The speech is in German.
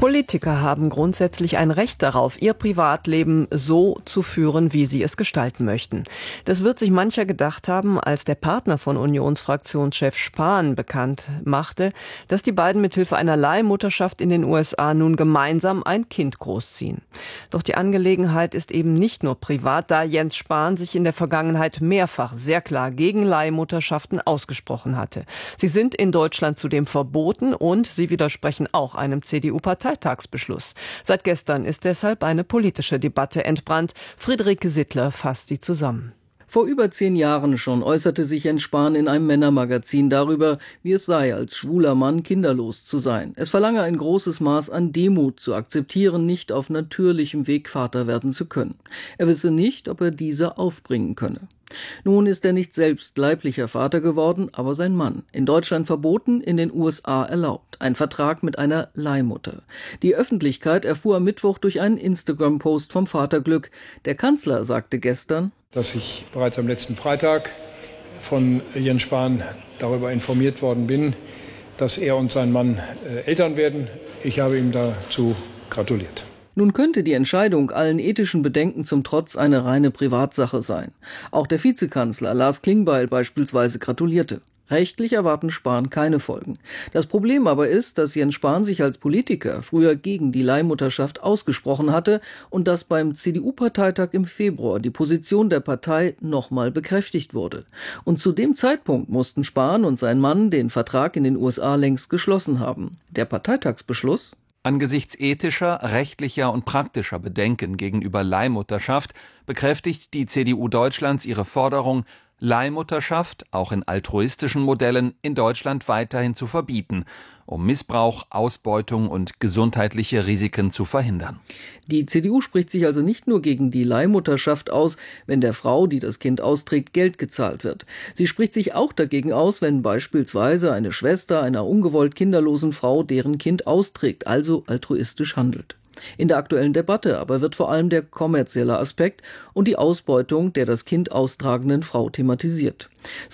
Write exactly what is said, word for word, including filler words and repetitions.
Politiker haben grundsätzlich ein Recht darauf, ihr Privatleben so zu führen, wie sie es gestalten möchten. Das wird sich mancher gedacht haben, als der Partner von Unionsfraktionschef Spahn bekannt machte, dass die beiden mithilfe einer Leihmutterschaft in den U S A nun gemeinsam ein Kind großziehen. Doch die Angelegenheit ist eben nicht nur privat, da Jens Spahn sich in der Vergangenheit mehrfach sehr klar gegen Leihmutterschaften ausgesprochen hatte. Sie sind in Deutschland zudem verboten und sie widersprechen auch einem C D U-Parteitagsbeschluss. Seit gestern ist deshalb eine politische Debatte entbrannt. Friederike Sittler fasst sie zusammen. Vor über zehn Jahren schon äußerte sich Jens Spahn in einem Männermagazin darüber, wie es sei, als schwuler Mann kinderlos zu sein. Es verlange ein großes Maß an Demut zu akzeptieren, nicht auf natürlichem Weg Vater werden zu können. Er wisse nicht, ob er diese aufbringen könne. Nun ist er nicht selbst leiblicher Vater geworden, aber sein Mann. In Deutschland verboten, in den U S A erlaubt. Ein Vertrag mit einer Leihmutter. Die Öffentlichkeit erfuhr am Mittwoch durch einen Instagram-Post vom Vaterglück. Der Kanzler sagte gestern, dass ich bereits am letzten Freitag von Jens Spahn darüber informiert worden bin, dass er und sein Mann äh, Eltern werden. Ich habe ihm dazu gratuliert. Nun könnte die Entscheidung allen ethischen Bedenken zum Trotz eine reine Privatsache sein. Auch der Vizekanzler Lars Klingbeil beispielsweise gratulierte. Rechtlich erwarten Spahn keine Folgen. Das Problem aber ist, dass Jens Spahn sich als Politiker früher gegen die Leihmutterschaft ausgesprochen hatte und dass beim C D U-Parteitag im Februar die Position der Partei nochmal bekräftigt wurde. Und zu dem Zeitpunkt mussten Spahn und sein Mann den Vertrag in den U S A längst geschlossen haben. Der Parteitagsbeschluss? Angesichts ethischer, rechtlicher und praktischer Bedenken gegenüber Leihmutterschaft bekräftigt die C D U Deutschlands ihre Forderung, Leihmutterschaft, auch in altruistischen Modellen, in Deutschland weiterhin zu verbieten, um Missbrauch, Ausbeutung und gesundheitliche Risiken zu verhindern. Die C D U spricht sich also nicht nur gegen die Leihmutterschaft aus, wenn der Frau, die das Kind austrägt, Geld gezahlt wird. Sie spricht sich auch dagegen aus, wenn beispielsweise eine Schwester einer ungewollt kinderlosen Frau deren Kind austrägt, also altruistisch handelt. In der aktuellen Debatte aber wird vor allem der kommerzielle Aspekt und die Ausbeutung der das Kind austragenden Frau thematisiert.